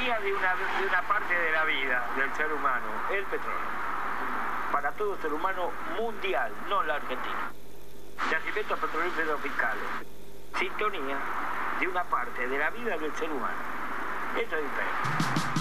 Sintonía de una parte de la vida del ser humano, el petróleo. Para todo ser humano mundial, no la Argentina. Yacimientos petrolíferos fiscales. Sintonía de una parte de la vida del ser humano. Eso es diferente.